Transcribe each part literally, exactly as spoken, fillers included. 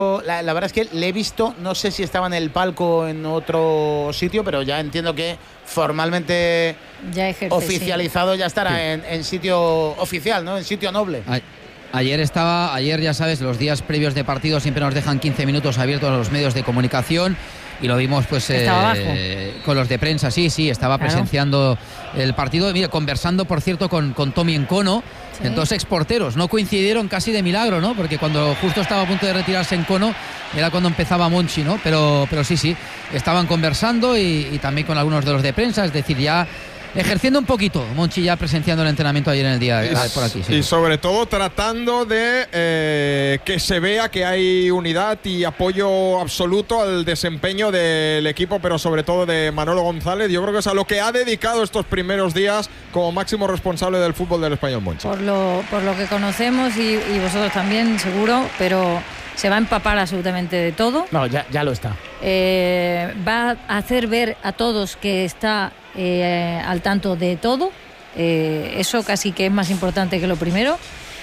La, la verdad es que le he visto, no sé si estaba en el palco en otro sitio, pero ya entiendo que formalmente ya ejerce, oficializado sí. ya estará sí. en, en sitio oficial, ¿no? En sitio noble. Ay. Ayer estaba, ayer ya sabes, los días previos de partido siempre nos dejan quince minutos abiertos a los medios de comunicación y lo vimos pues eh, con los de prensa, sí, sí, estaba claro. presenciando el partido, mira, conversando por cierto con, con Tommy Encono, sí. dos exporteros, no coincidieron casi de milagro, ¿no? Porque cuando justo estaba a punto de retirarse Encono era cuando empezaba Monchi, ¿no? Pero, pero sí, sí, estaban conversando y, y también con algunos de los de prensa, es decir, ya ejerciendo un poquito, Monchi ya presenciando el entrenamiento ayer en el día y, por aquí. Sí. Y sobre todo tratando de eh, que se vea que hay unidad y apoyo absoluto al desempeño del equipo, pero sobre todo de Manolo González. Yo creo que es a lo que ha dedicado estos primeros días como máximo responsable del fútbol del Español Monchi. Por lo, por lo que conocemos y, y vosotros también seguro, pero se va a empapar absolutamente de todo. No, ya, ya lo está. Eh, va a hacer ver a todos que está eh, al tanto de todo. Eh, eso casi que es más importante que lo primero.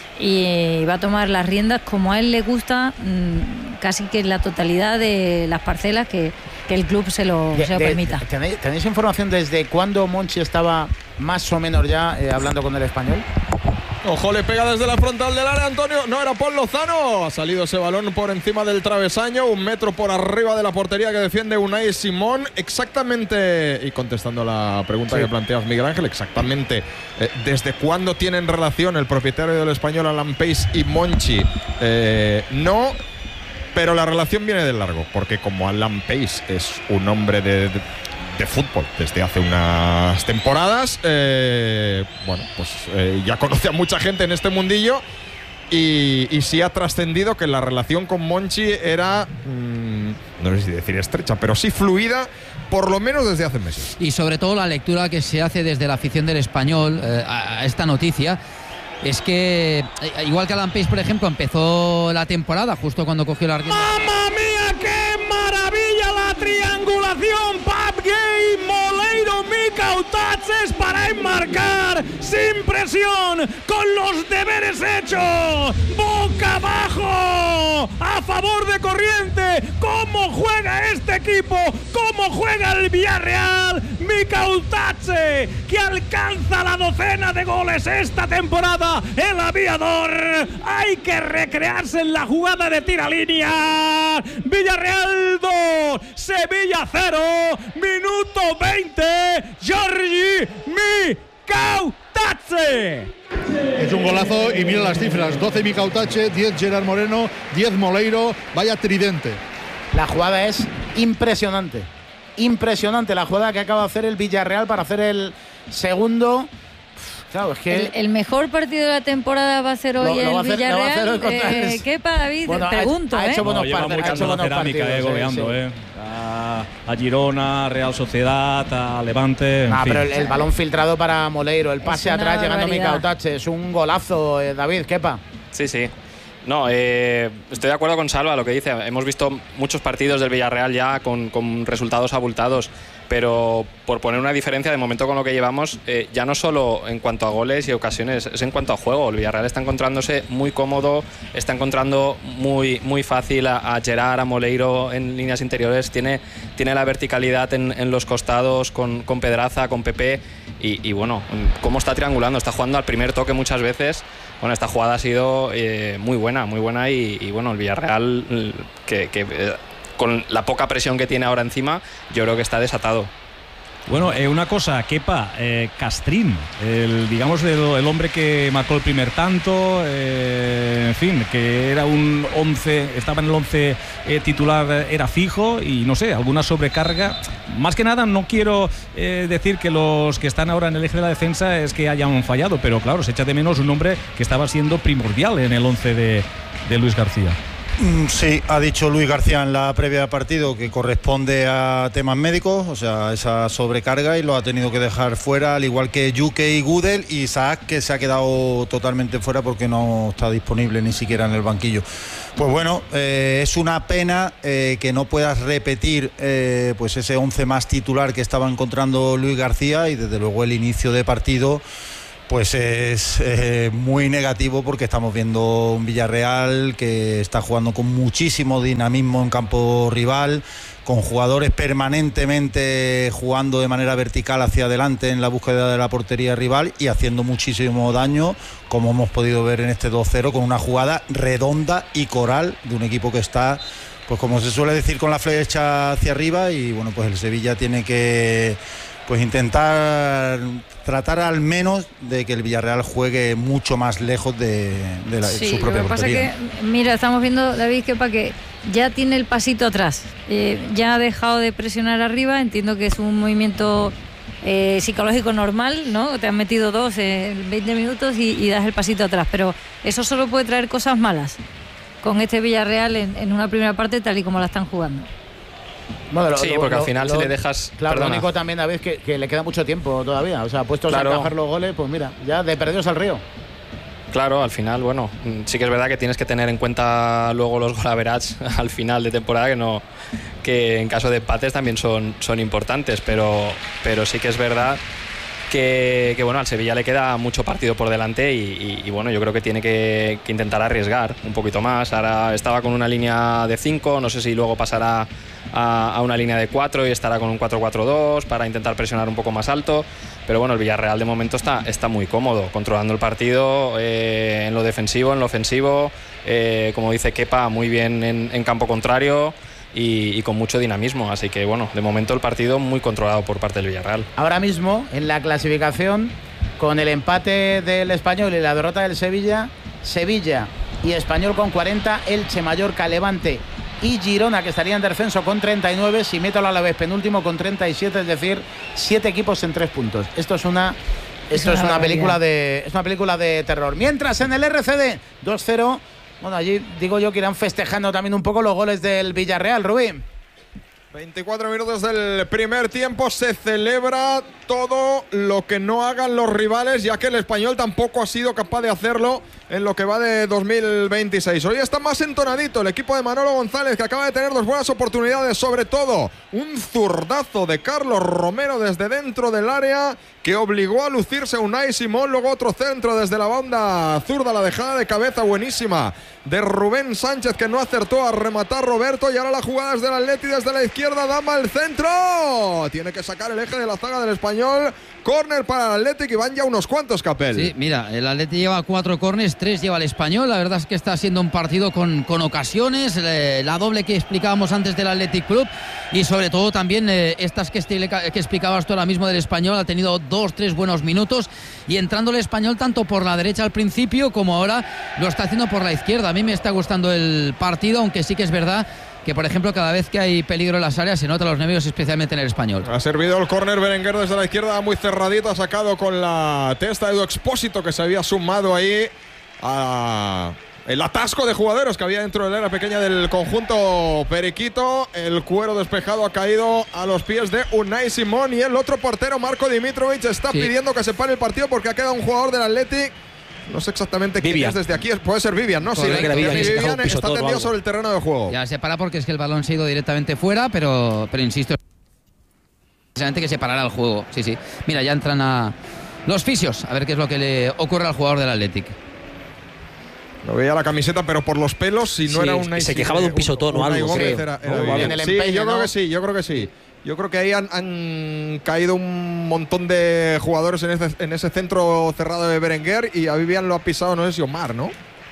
Y va a tomar las riendas como a él le gusta, mmm, casi que en la totalidad de las parcelas que, que el club se lo, de, se lo de, permita. ¿tenéis, ¿Tenéis información desde cuándo Monchi estaba más o menos ya eh, hablando con el Español? Ojo, le pega desde la frontal del área Antonio. No, era Paul Lozano. Ha salido ese balón por encima del travesaño, un metro por arriba de la portería que defiende Unai Simón. Exactamente, y contestando la pregunta sí. que planteas, Miguel Ángel, exactamente eh, desde cuándo tienen relación el propietario del Español, Alan Pace, y Monchi. Eh, no, pero la relación viene de largo, porque como Alan Pace es un hombre de, de de fútbol desde hace unas temporadas, eh, bueno, pues eh, ya conoce a mucha gente en este mundillo y, y sí ha trascendido que la relación con Monchi era, mmm, no sé si decir estrecha, pero sí fluida, por lo menos desde hace meses. Y sobre todo la lectura que se hace desde la afición del Español eh, a, a esta noticia es que, eh, igual que Alan Pace, por ejemplo, empezó la temporada justo cuando cogió la rienda. ¡Mamma mía, qué maravilla la triangulación! Pap Gay, Moleiro, Micautaches para enmarcar sin presión, con los deberes hechos, boca abajo, a favor de Corriente. ¿Cómo juega este equipo? ¿Cómo juega el Villarreal? Micautache, que alcanza la docena de goles esta temporada. El aviador, hay que recrearse en la jugada de tiralínea. Villarreal dos, Sevilla cero, minuto veinte, Giorgi Micautache. Es un golazo y mira las cifras: doce Micautache, diez Gerard Moreno, diez Moleiro. Vaya tridente. La jugada es impresionante. Impresionante la jugada que acaba de hacer el Villarreal para hacer el segundo. Claro, es que el, el mejor partido de la temporada va a ser hoy el Villarreal. Eh, ¿Qué para David? Bueno, Pregunto, ha, ha hecho ¿eh? buenos no, lleva partidos, mucha ha hecho buenos cerámica, partidos, eh, goleando, sí, sí. eh. A, a Girona, a Real Sociedad, a Levante. En ah, fin. pero el, el balón filtrado para Moleiro, el pase atrás llegando a Micautache, es un golazo, eh, David, ¿quepa? Sí, sí. No, eh, estoy de acuerdo con Salva, lo que dice. Hemos visto muchos partidos del Villarreal ya con, con resultados abultados, pero por poner una diferencia de momento con lo que llevamos, eh, ya no solo en cuanto a goles y ocasiones, es en cuanto a juego. El Villarreal está encontrándose muy cómodo, está encontrando muy, muy fácil a, a Gerard, a Moleiro en líneas interiores, tiene, tiene la verticalidad en, en los costados con, con Pedraza, con Pepe y, y bueno, cómo está triangulando, está jugando al primer toque muchas veces. Bueno, esta jugada ha sido eh, muy buena, muy buena y, y bueno, el Villarreal, que, que eh, con la poca presión que tiene ahora encima, yo creo que está desatado. Bueno, eh, una cosa, Kepa, eh, Castrín, el, digamos el, el hombre que marcó el primer tanto, eh, en fin, que era un once, estaba en el once eh, titular, era fijo y no sé, alguna sobrecarga. Más que nada no quiero eh, decir que los que están ahora en el eje de la defensa es que hayan fallado, pero claro, se echa de menos un hombre que estaba siendo primordial en el once de, de Luis García. Sí, ha dicho Luis García en la previa de partido que corresponde a temas médicos, o sea, esa sobrecarga, y lo ha tenido que dejar fuera, al igual que Yuke y Gudel, y Isaac, que se ha quedado totalmente fuera porque no está disponible ni siquiera en el banquillo. Pues bueno, eh, es una pena eh, que no puedas repetir eh, pues ese once más titular que estaba encontrando Luis García, y desde luego el inicio de partido pues es eh, muy negativo, porque estamos viendo un Villarreal que está jugando con muchísimo dinamismo en campo rival, con jugadores permanentemente jugando de manera vertical hacia adelante en la búsqueda de la portería rival y haciendo muchísimo daño, como hemos podido ver en este dos cero, con una jugada redonda y coral de un equipo que está, pues como se suele decir, con la flecha hacia arriba. Y bueno, pues el Sevilla tiene que pues intentar tratar al menos de que el Villarreal juegue mucho más lejos de, de la, sí, su propia lo que portería. Pasa que, mira, estamos viendo, David, que para que ya tiene el pasito atrás, eh, ya ha dejado de presionar arriba. Entiendo que es un movimiento eh, psicológico normal, ¿no? Te han metido dos en veinte minutos y, y das el pasito atrás, pero eso solo puede traer cosas malas con este Villarreal en, en una primera parte tal y como la están jugando. Bueno, lo, sí, porque lo, al final lo, si le dejas... Claro, perdona. Lo único también, a veces que, que le queda mucho tiempo todavía. O sea, puestos claro. a encajar los goles, pues mira, ya de perdidos al río. Claro, al final, bueno, sí que es verdad que tienes que tener en cuenta luego los goal average al final de temporada, que no que en caso de empates también son, son importantes, pero, pero sí que es verdad que, que bueno, al Sevilla le queda mucho partido por delante y, y, y bueno, yo creo que tiene que, que intentar arriesgar un poquito más. Ahora estaba con una línea de cinco, no sé si luego pasará a, a una línea de cuatro y estará con un cuatro cuatro dos para intentar presionar un poco más alto, pero bueno, el Villarreal de momento está, está muy cómodo, controlando el partido eh, en lo defensivo, en lo ofensivo, eh, como dice Kepa, muy bien en, en campo contrario. Y, y con mucho dinamismo, así que bueno, de momento el partido muy controlado por parte del Villarreal. Ahora mismo en la clasificación, con el empate del Español y la derrota del Sevilla, Sevilla y Español con cuarenta, Elche, Mallorca, Levante y Girona, que estarían en descenso, con treinta y nueve, Simeto a la vez penúltimo con treinta y siete, es decir, siete equipos en tres puntos. Esto es una esto es, es una película de es una película de terror. Mientras en el R C D dos cero, bueno, allí digo yo que irán festejando también un poco los goles del Villarreal, Rubí. veinticuatro minutos del primer tiempo, se celebra todo lo que no hagan los rivales, ya que el Español tampoco ha sido capaz de hacerlo en lo que va de dos mil veintiséis. Hoy está más entonadito el equipo de Manolo González, que acaba de tener dos buenas oportunidades, sobre todo un zurdazo de Carlos Romero desde dentro del área que obligó a lucirse Unai Simón, luego otro centro desde la banda zurda, la dejada de cabeza buenísima de Rubén Sánchez, que no acertó a rematar Roberto, y ahora la jugada desde el Atleti, desde la izquierda, Dama el centro, tiene que sacar el eje de la zaga del Español, córner para el Athletic, y van ya unos cuantos, Capel. Sí, mira, el Atleti lleva cuatro córners, tres lleva el Español, la verdad es que está siendo un partido con, con ocasiones, eh, la doble que explicábamos antes del Athletic Club, y sobre todo también eh, estas que, que explicabas tú ahora mismo del Español, ha tenido dos, tres buenos minutos, y entrando el Español tanto por la derecha al principio como ahora lo está haciendo por la izquierda. A mí me está gustando el partido, aunque sí que es verdad que, por ejemplo, cada vez que hay peligro en las áreas se notan los nervios, especialmente en el Español. Ha servido el córner Berenguer desde la izquierda, muy cerradito, ha sacado con la testa Edu Expósito, que se había sumado ahí a el atasco de jugadores que había dentro del área pequeña del conjunto periquito. El cuero despejado ha caído a los pies de Unai Simón, y el otro portero, Marco Dimitrovic, está sí. pidiendo que se pare el partido porque ha quedado un jugador del Athletic. No sé exactamente quién Vivian. es desde aquí. Puede ser Vivian, ¿no? Correcto. Sí, que la Vivian, Vivian, Vivian está, está tendido sobre el terreno de juego. Ya se para porque es que el balón se ha ido directamente fuera, pero, pero insisto, precisamente que se parará el juego. Sí, sí. Mira, ya entran a los fisios a ver qué es lo que le ocurre al jugador del Athletic. Lo veía la camiseta, pero por los pelos, si no sí, era un... Se quejaba de un pisotón o algo. Gómez, era, era oh, en el sí, empeño, yo ¿no? creo que sí, yo creo que sí. Yo creo que ahí han, han caído un montón de jugadores en ese, en ese centro cerrado de Berenguer, y a Vivian lo ha pisado, no sé si Omar, ¿no?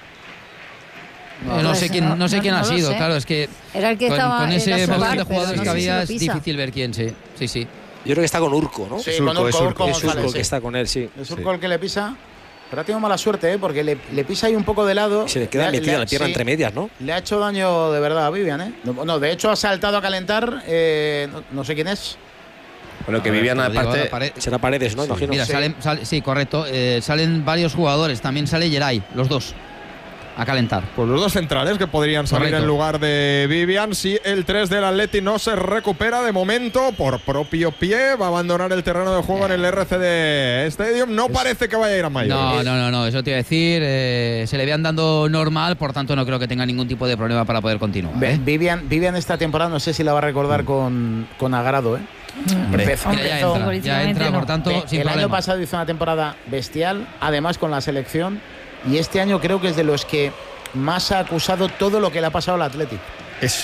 No, no sé quién, no sé no, quién no ha sido, sé. claro, es que era el que con, estaba con ese volumen de jugadores no que sé si había es pisa. difícil ver quién, sí, sí, sí. Yo creo que está con Urco, ¿no? Sí, es con Urco, Urco, es Urco, Urco, es Urco González, que sí. está con él, sí. Es Urco sí. el que le pisa. Pero ha tenido mala suerte, ¿eh? Porque le, le pisa ahí un poco de lado. Y se le queda le, metida le, la pierna sí, entre medias, ¿no? Le ha hecho daño de verdad a Vivian, ¿eh? No, no, de hecho ha saltado a calentar, eh, no, no sé quién es. Bueno, que Vivian aparte... Pare será Paredes, ¿no? Sí. Imagino. Mira, sí. Salen, sal, sí, correcto. Eh, salen varios jugadores. También sale Geray, los dos, a calentar. Pues los dos centrales que podrían salir Correcto. en lugar de Vivian si el tres del Atleti no se recupera de momento por propio pie. Va a abandonar el terreno de juego en el R C D Stadium. No es, parece que vaya a ir a mayor. No, no, no, no, eso te iba a decir. Eh, se le ve andando normal, por tanto no creo que tenga ningún tipo de problema para poder continuar. ¿eh? Vivian, Vivian esta temporada no sé si la va a recordar mm. con, con agrado, ¿eh? Empezó, Mira, ya empezó. entra, ya entra, por tanto, Ve, sin el problema. año pasado hizo una temporada bestial, además con la selección, y este año creo que es de los que más ha acusado todo lo que le ha pasado al Athletic. Es,